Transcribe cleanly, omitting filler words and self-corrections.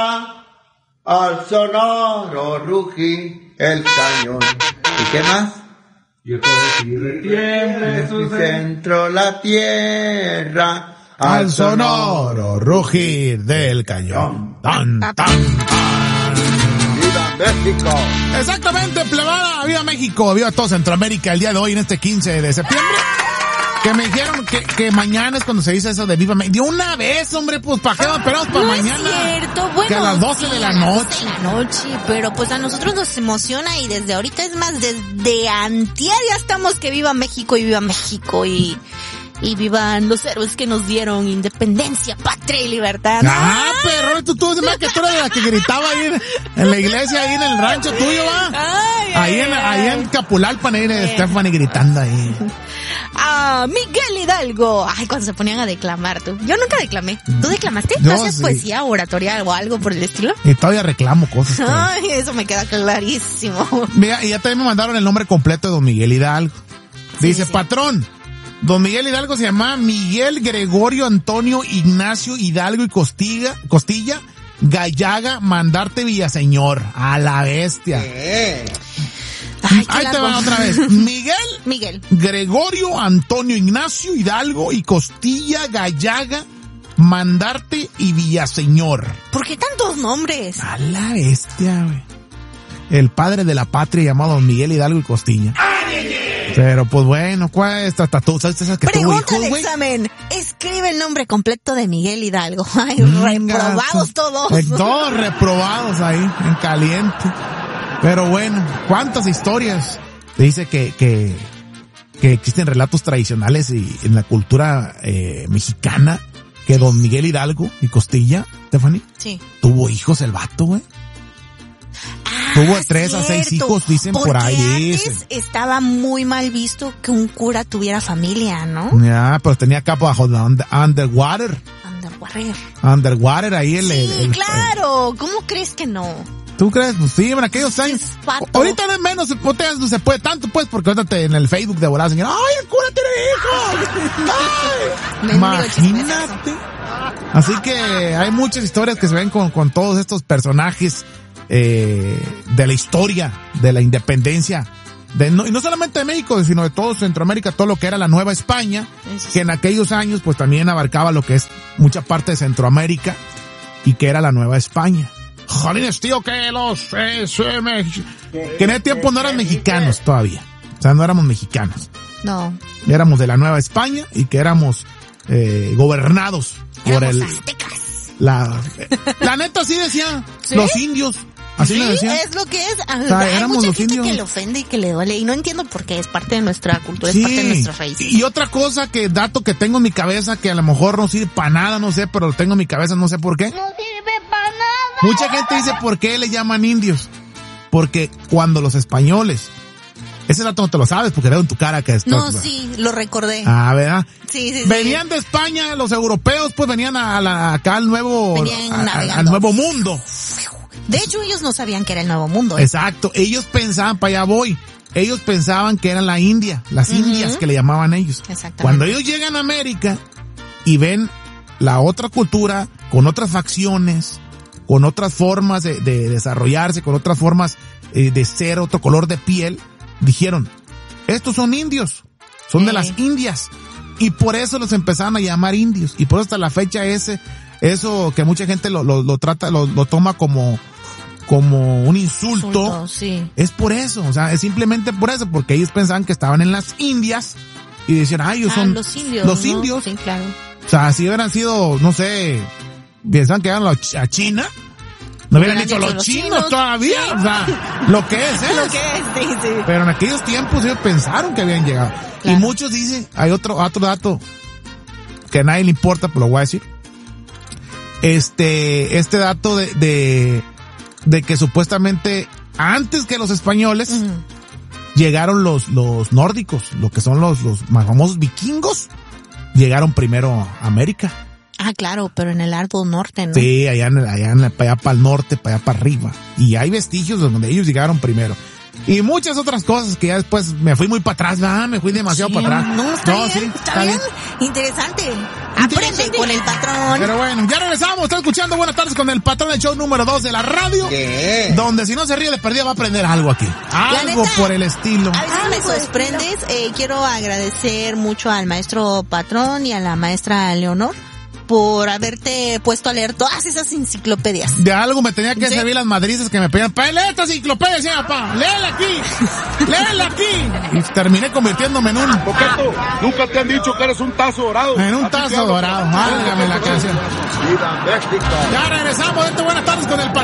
Al sonoro rugir el cañón. ¿Y qué más? Y el poder tiemble su centro la tierra. Al sonoro rugir del cañón. Tan, tan, tan. ¡Viva México! Exactamente, plebada. ¡Viva México! ¡Viva todo Centroamérica! El día de hoy, en este 15 de septiembre. Que me dijeron que mañana es cuando se dice eso de Viva México. De una vez, hombre, pues ¿para qué esperamos para mañana? Es cierto, bueno. Que a las 12 de la noche. Pero pues a nosotros nos emociona y desde ahorita, es más, desde antier ya estamos que viva México y vivan los héroes que nos dieron independencia, patria y libertad. Ah, pero tú eres que tú eres la que gritaba ahí en la iglesia, ahí en el rancho tuyo, ¿va? Ahí en Capulalpan, ahí de Stephanie gritando ahí. Ah, Miguel Hidalgo. Ay, cuando se ponían a declamar tú. Yo nunca declamé. ¿Tú declamaste? Yo ¿Hacías sí. poesía, oratoria o algo por el estilo? Y todavía reclamo cosas. Ay, eso me queda clarísimo. Mira, y ya también me mandaron el nombre completo de don Miguel Hidalgo. Dice, sí. Patrón, don Miguel Hidalgo se llama Miguel Gregorio Antonio Ignacio Hidalgo y Costilla Gallaga Mandarte Villaseñor. A la bestia. Ay, ahí te va otra vez. Miguel Gregorio Antonio Ignacio Hidalgo y Costilla Gallaga Mandarte y Villaseñor. ¿Por qué tantos nombres? A la bestia, güey. El padre de la patria llamado don Miguel Hidalgo y Costilla. Pero pues bueno, ¿cuál es esta tú? ¿Sabes que pregunta tuvo hijos, de güey? Examen. Escribe el nombre completo de Miguel Hidalgo. Ay, reprobados todos. Todos reprobados ahí, en caliente. Pero bueno, ¿cuántas historias? Dice que existen relatos tradicionales y en la cultura mexicana que don Miguel Hidalgo y Costilla, Stephanie, sí, tuvo hijos el vato, güey. Tuvo 3 a 6 hijos, dicen por ahí. Antes estaba muy mal visto que un cura tuviera familia, ¿no? Ya, pero tenía capo bajo Underwater ahí Sí, claro. ¿Cómo crees que no? ¿Tú crees? Pues sí, en aquellos años. Ahorita no es menos, no se puede tanto, pues, porque ahorita en el Facebook de volada, señor, ¡ay, el cura tiene hijos! Imagínate. Así que hay muchas historias que se ven con todos estos personajes de la historia, de la independencia, y no solamente de México, sino de todo Centroamérica, todo lo que era la Nueva España, que en aquellos años pues también abarcaba lo que es mucha parte de Centroamérica y que era la Nueva España. Jolines, tío, que en ese tiempo no eran mexicanos todavía. O sea, no éramos mexicanos. No. Éramos de la Nueva España y que éramos gobernados por aztecas. La neta así decía, ¿sí? Los indios. Así le decían. Es lo que es. O sea, hay éramos mucha los gente indios que le ofende y que le duele. Y no entiendo por qué. Es parte de nuestra cultura, sí, es parte de nuestra raíz. Y otra cosa dato que tengo en mi cabeza, que a lo mejor no sirve para nada, no sé, pero lo tengo en mi cabeza, no sé por qué. No sirve para nada. Mucha gente dice, ¿por qué le llaman indios? Porque cuando los españoles, ese dato no te lo sabes porque veo en tu cara que esto. No, sí, lo recordé. Ah, ¿verdad? Sí. Venían de España, los europeos, pues venían acá al nuevo mundo. De hecho, ellos no sabían que era el Nuevo Mundo. Exacto, ellos pensaban, para allá voy, ellos pensaban que era la India, las indias que le llamaban ellos. Exactamente. Cuando ellos llegan a América y ven la otra cultura, con otras facciones, con otras formas de desarrollarse, con otras formas de ser, otro color de piel, dijeron, estos son indios, son de las Indias. Y por eso los empezaron a llamar indios. Y por eso hasta la fecha eso que mucha gente lo trata, lo toma como un insulto, sí. Es por eso, o sea, es simplemente por eso, porque ellos pensaban que estaban en las Indias y decían, ellos son los indios. Los ¿no? indios. Sí, claro. O sea, si hubieran sido, no sé, pensaban que eran a China, no hubieran dicho los chinos todavía, sí. O sea, lo que es. Lo que es, sí. Pero en aquellos tiempos ellos pensaron que habían llegado. Claro. Y muchos dicen, hay otro dato que a nadie le importa, pero lo voy a decir. Este dato de que supuestamente antes que los españoles llegaron los nórdicos, lo que son los más famosos vikingos, llegaron primero a América. Ah, claro, pero en el árbol norte, ¿no? Sí, allá para el norte, para allá para arriba. Y hay vestigios donde ellos llegaron primero. Y muchas otras cosas que ya después me fui muy para atrás, me fui demasiado para atrás. No, está bien. Interesante. Aprende con el patrón. Pero bueno, ya regresamos. Está escuchando Buenas Tardes con el Patrón, el show número 2 de la radio. ¿Qué? Donde si no se ríe de perdida va a aprender algo aquí. Algo neta, por el estilo. A veces me sorprendes. Quiero agradecer mucho al maestro Patrón y a la maestra Leonor por haberte puesto a leer todas esas enciclopedias. De algo me tenía que ¿Sí? servir las madrizas que me pedían. ¡Pa, lee esta enciclopedia, sí, papá! ¡Léela aquí! ¡Léela aquí! Y terminé convirtiéndome en un... Coqueto, nunca te han dicho que eres un tazo dorado. En un Así tazo que hablo. dorado. Válgame la canción. Vida México. Ya regresamos. Buenas tardes con el Patrón.